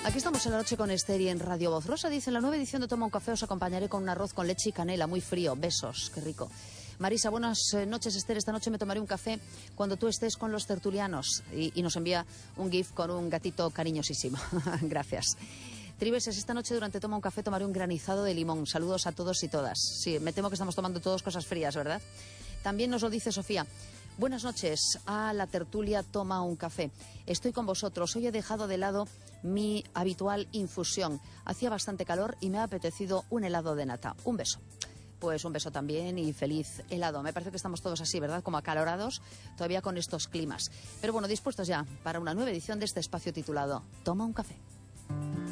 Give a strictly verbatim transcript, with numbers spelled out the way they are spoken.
Aquí estamos en la noche con Esther y en Radio Voz. Rosa dice, en la nueva edición de Toma un Café os acompañaré con un arroz con leche y canela, muy frío. Besos, qué rico. Marisa, buenas noches, Esther. Esta noche me tomaré un café cuando tú estés con los tertulianos. Y, y nos envía un gif con un gatito cariñosísimo. Gracias. Tribeses, esta noche durante Toma un Café tomaré un granizado de limón. Saludos a todos y todas. Sí, me temo que estamos tomando todos cosas frías, ¿verdad? También nos lo dice Sofía. Buenas noches a la tertulia Toma un Café. Estoy con vosotros. Hoy he dejado de lado mi habitual infusión. Hacía bastante calor y me ha apetecido un helado de nata. Un beso. Pues un beso también y feliz helado. Me parece que estamos todos así, ¿verdad? Como acalorados todavía con estos climas. Pero bueno, dispuestos ya para una nueva edición de este espacio titulado Toma un Café.